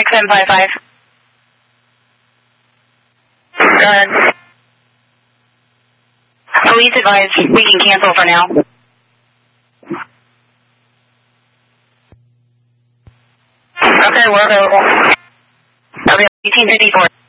XM55. Go ahead. Police advise we can cancel for now. Okay, we're available. Okay, 1854.